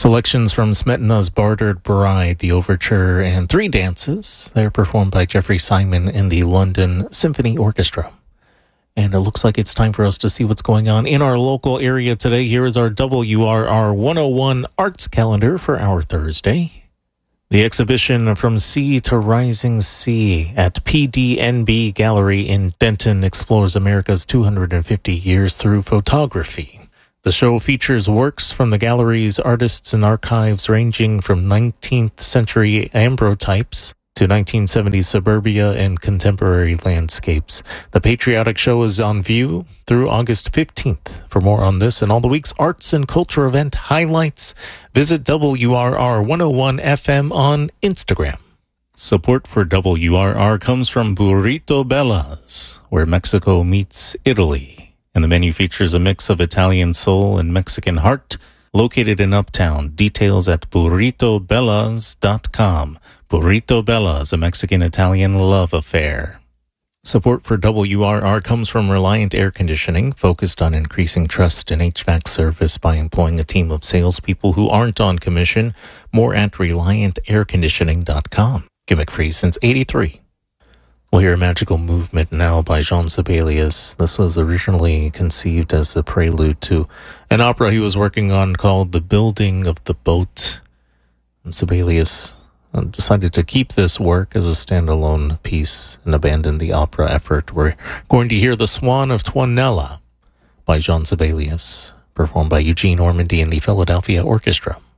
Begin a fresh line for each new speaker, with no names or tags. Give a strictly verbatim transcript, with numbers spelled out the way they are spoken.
Selections from Smetana's Bartered Bride, the Overture, and three dances. They're performed by Jeffrey Simon and the London Symphony Orchestra. And it looks like it's time for us to see what's going on in our local area today. Here is our W R R one oh one Arts Calendar for our Thursday. The exhibition From Sea to Rising Sea at P D N B Gallery in Denton explores America's two hundred fifty years through photography. The show features works from the gallery's artists and archives ranging from nineteenth century ambrotypes to nineteen seventies suburbia and contemporary landscapes. The patriotic show is on view through August fifteenth. For more on this and all the week's arts and culture event highlights, visit W R R one oh one F M on Instagram. Support for W R R comes from Burrito Bella's, where Mexico meets Italy. And the menu features a mix of Italian soul and Mexican heart, located in Uptown. Details at burrito bellas dot com. Burrito Bella's, a Mexican-Italian love affair. Support for W R R comes from Reliant Air Conditioning, focused on increasing trust in H V A C service by employing a team of salespeople who aren't on commission. More at reliant air conditioning dot com. Gimmick-free since eighty-three. We'll hear a magical movement now by Jean Sibelius. This was originally conceived as a prelude to an opera he was working on called The Building of the Boat. And Sibelius decided to keep this work as a standalone piece and abandon the opera effort. We're going to hear The Swan of Tuonela by Jean Sibelius, performed by Eugene Ormandy and the Philadelphia Orchestra.